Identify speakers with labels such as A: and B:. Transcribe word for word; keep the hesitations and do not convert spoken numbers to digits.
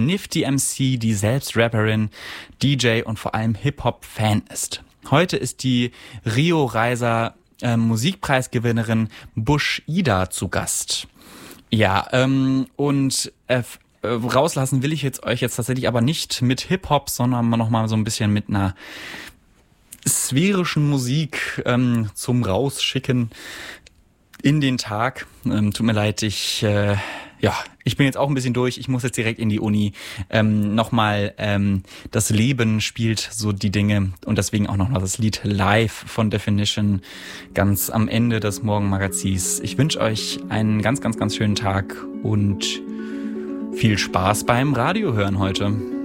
A: Nifty M C, die selbst Rapperin, D J und vor allem Hip-Hop-Fan ist. Heute ist die Rio Reiser äh, Musikpreisgewinnerin Bush Ida zu Gast. Ja, ähm, und äh, rauslassen will ich jetzt euch jetzt tatsächlich aber nicht mit Hip-Hop, sondern nochmal so ein bisschen mit einer sphärischen Musik ähm, zum Rausschicken in den Tag. Ähm, tut mir leid, ich äh, ja, ich bin jetzt auch ein bisschen durch. Ich muss jetzt direkt in die Uni. Ähm, nochmal, ähm, das Leben spielt so die Dinge und deswegen auch noch mal das Lied Live von Definition ganz am Ende des Morgenmagazins. Ich wünsche euch einen ganz, ganz, ganz schönen Tag und viel Spaß beim Radiohören heute.